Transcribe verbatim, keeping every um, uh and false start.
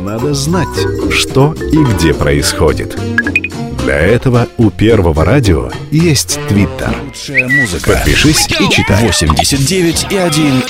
надо знать, что и где происходит. Для этого у Первого радио есть Твиттер. Подпишись и читай. восемьдесят девять и один